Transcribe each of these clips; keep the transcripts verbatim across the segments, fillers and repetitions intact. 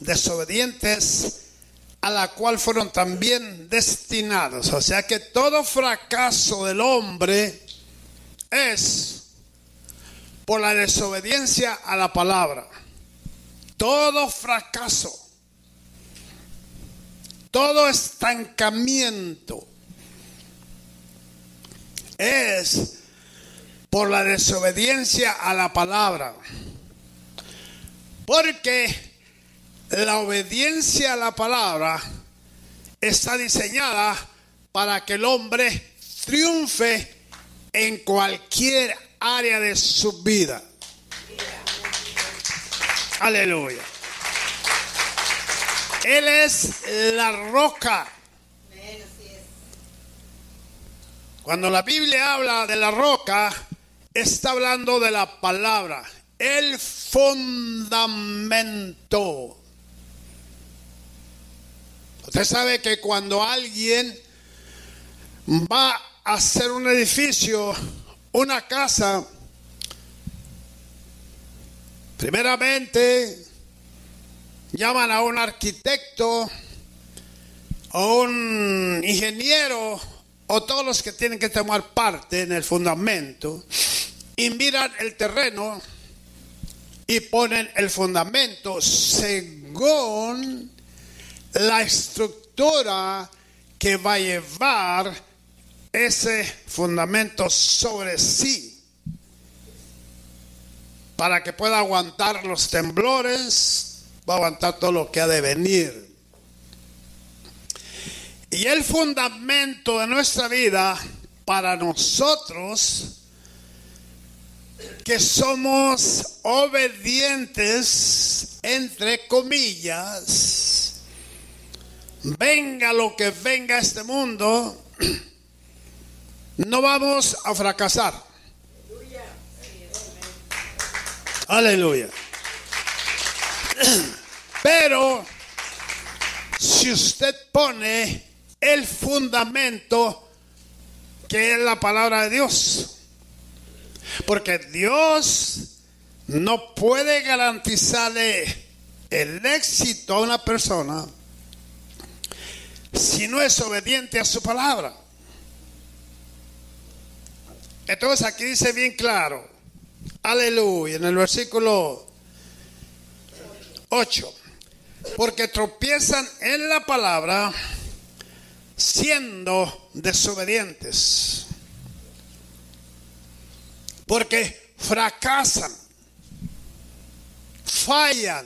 desobedientes, a la cual fueron también destinados. O sea que todo fracaso del hombre es por la desobediencia a la palabra. Todo fracaso, todo estancamiento es por la desobediencia a la palabra. Porque la obediencia a la palabra está diseñada para que el hombre triunfe en cualquier área de su vida. Aleluya. Él es la roca. Cuando la Biblia habla de la roca, está hablando de la palabra, el fundamento. Usted sabe que cuando alguien va a hacer un edificio, una casa, primeramente llaman a un arquitecto o un ingeniero o todos los que tienen que tomar parte en el fundamento y miran el terreno y ponen el fundamento según la estructura que va a llevar ese fundamento sobre sí, para que pueda aguantar los temblores, va a aguantar todo lo que ha de venir. Y el fundamento de nuestra vida para nosotros, que somos obedientes, entre comillas, venga lo que venga a este mundo, no vamos a fracasar. Aleluya. Pero si usted pone el fundamento que es la palabra de Dios, porque Dios no puede garantizarle el éxito a una persona si no es obediente a su palabra. Entonces aquí dice bien claro, aleluya, en el versículo ocho, porque tropiezan en la palabra siendo desobedientes, porque fracasan, fallan.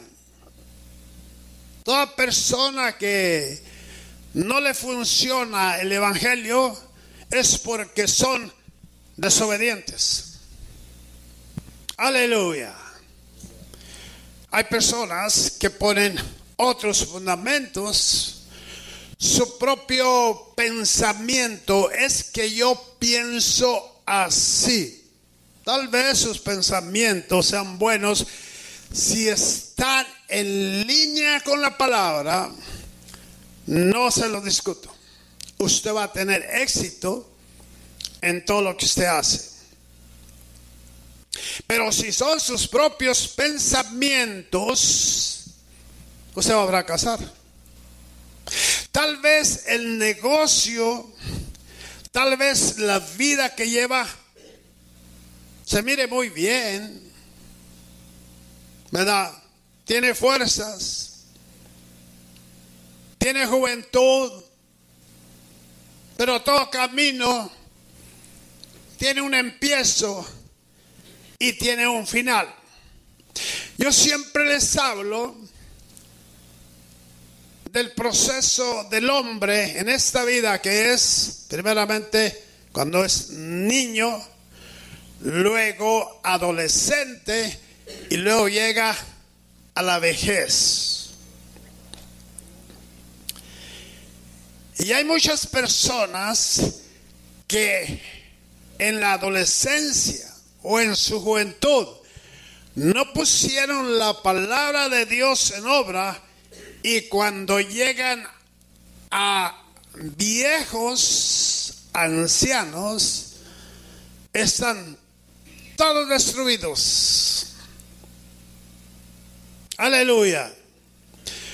Toda persona que no le funciona el evangelio es porque son desobedientes. Aleluya. Hay personas que ponen otros fundamentos. Su propio pensamiento es que yo pienso así. Tal vez sus pensamientos sean buenos si están en línea con la palabra. No se lo discuto. Usted va a tener éxito en todo lo que usted hace. Pero si son sus propios pensamientos, usted va a fracasar. Tal vez el negocio, tal vez la vida que lleva se mire muy bien, ¿verdad? Tiene fuerzas, tiene juventud, pero todo camino tiene un empiezo y tiene un final. Yo siempre les hablo del proceso del hombre en esta vida, que es primeramente cuando es niño, luego adolescente y luego llega a la vejez. Y hay muchas personas que en la adolescencia o en su juventud no pusieron la palabra de Dios en obra, y cuando llegan a viejos, ancianos, están todos destruidos. Aleluya.